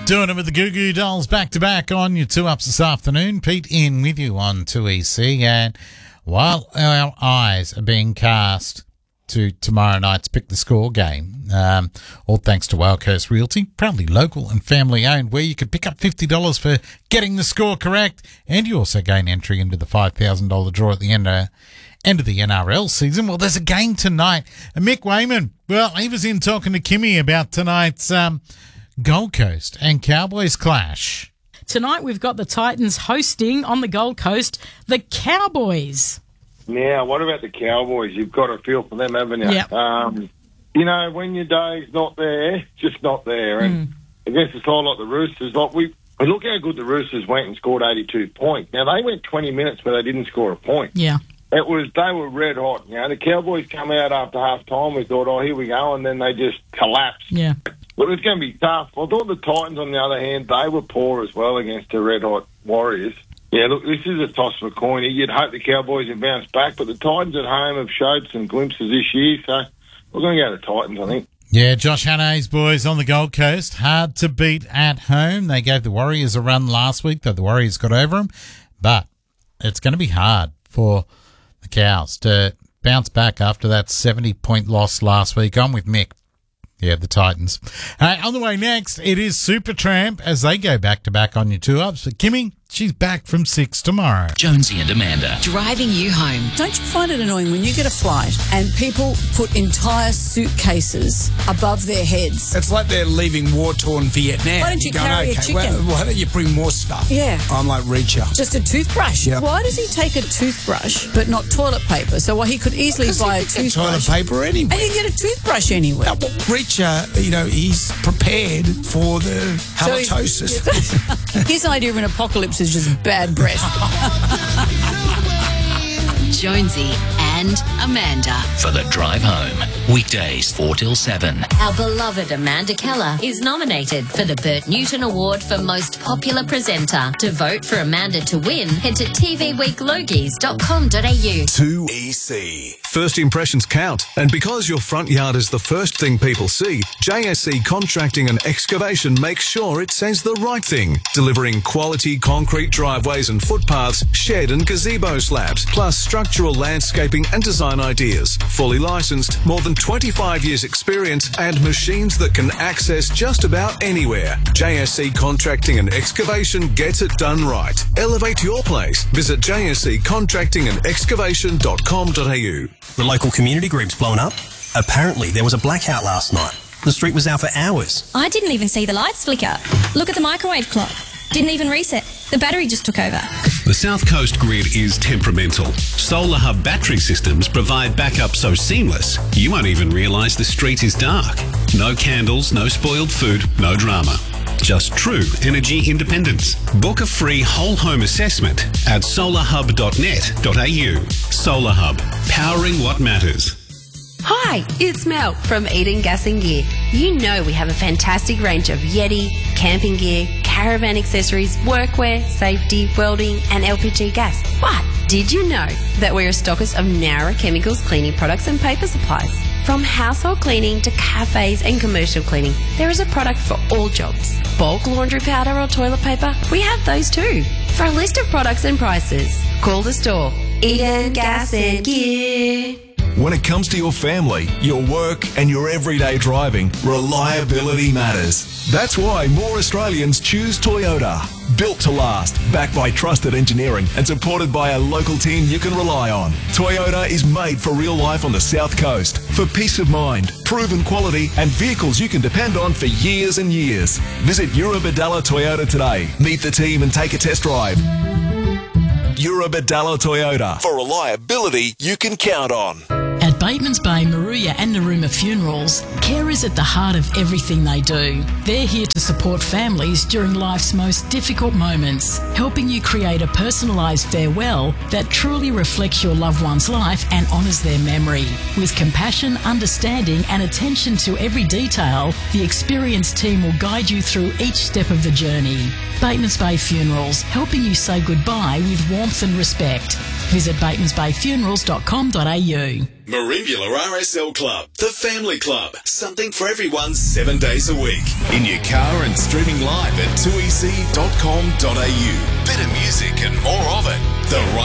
Doing it with the Goo Goo Dolls back-to-back on your 2-Ups this afternoon. Pete in with you on 2EC. And while our eyes are being cast to tomorrow night's Pick the Score game, all thanks to Wild Coast Realty, proudly local and family-owned, where you could pick up $50 for getting the score correct, and you also gain entry into the $5,000 draw at the end of the NRL season. Well, there's a game tonight. And Mick Wayman, well, he was in talking to Kimmy about tonight's Gold Coast and Cowboys clash. Tonight we've got the Titans hosting on the Gold Coast the Cowboys. Now, what about the Cowboys? You've got a feel for them, haven't you? Yep. You know, when your day's not there, just not there. And I guess it's all like the Roosters. Like we look how good the Roosters went and scored 82 points. Now, they went 20 minutes where they didn't score a point. Yeah. They were red hot. You know, the Cowboys come out after half time. We thought, oh, here we go. And then they just collapsed. Yeah. Well, it's going to be tough. I thought the Titans, on the other hand, they were poor as well against the red-hot Warriors. Yeah, look, this is a toss of a coin. You'd hope the Cowboys would bounce back, but the Titans at home have showed some glimpses this year, so we're going to go to the Titans, I think. Yeah, Josh Hannay's boys on the Gold Coast, hard to beat at home. They gave the Warriors a run last week, though the Warriors got over them. But it's going to be hard for the Cows to bounce back after that 70-point loss last week. I'm with Mick. Yeah, the Titans. On the way next, it is Supertramp as they go back-to-back on your 2-Ups. But Kimmy, she's back from 6 tomorrow. Jonesy and Amanda. Driving you home. Don't you find it annoying when you get a flight and people put entire suitcases above their heads? It's like they're leaving war-torn Vietnam. Why don't you carry a chicken? Why don't you bring more stuff? Yeah. I'm like Reacher. Just a toothbrush? Yeah. Why does he take a toothbrush but not toilet paper? So he could easily buy a toothbrush. Toilet paper anywhere. And you can get a toothbrush anywhere. Well, Reacher, he's prepared for the halitosis. His idea of an apocalypse is just bad breath. Jonesy and Amanda. For the drive home. Weekdays 4 till 7. Our beloved Amanda Keller is nominated for the Bert Newton Award for Most Popular Presenter. To vote for Amanda to win, head to tvweeklogies.com.au. 2EC. First impressions count, and because your front yard is the first thing people see, JSC Contracting and Excavation makes sure it says the right thing, delivering quality concrete driveways and footpaths, shed and gazebo slabs, plus structural landscaping and design ideas. Fully licensed, more than 25 years experience, and machines that can access just about anywhere. JSC Contracting and Excavation gets it done right. Elevate your place. Visit jsccontractingandexcavation.com.au. The local community group's blown up. Apparently, there was a blackout last night. The street was out for hours. I didn't even see the lights flicker. Look at the microwave clock. Didn't even reset. The battery just took over. The South Coast grid is temperamental. Solar Hub battery systems provide backup so seamless, you won't even realise the street is dark. No candles, no spoiled food, no drama. Just true energy independence. Book a free whole home assessment at solarhub.net.au. Solar Hub, powering what matters. Hi, it's Mel from Eden Gas and Gear. You know we have a fantastic range of Yeti, camping gear, caravan accessories, workwear, safety, welding and LPG gas. But did you know that we're a stockist of Nowra Chemicals cleaning products and paper supplies? From household cleaning to cafes and commercial cleaning, there is a product for all jobs. Bulk laundry powder or toilet paper? We have those too. For a list of products and prices, call the store. Eden Gas and Gear. When it comes to your family, your work and your everyday driving, reliability matters. That's why more Australians choose Toyota. Built to last, backed by trusted engineering and supported by a local team you can rely on. Toyota is made for real life on the South Coast. For peace of mind, proven quality and vehicles you can depend on for years and years. Visit Eurobadalla Toyota today. Meet the team and take a test drive. Eurobadalla Toyota. For reliability you can count on. At Bateman's Bay, Maruya and Narooma Funerals, care is at the heart of everything they do. They're here to support families during life's most difficult moments, helping you create a personalised farewell that truly reflects your loved one's life and honours their memory. With compassion, understanding and attention to every detail, the experienced team will guide you through each step of the journey. Bateman's Bay Funerals, helping you say goodbye with warmth and respect. Visit batemansbayfunerals.com.au. Marimbula RSL Club, the family club. Something for everyone 7 days a week. In your car and streaming live at 2ec.com.au. Better music and more of it. The right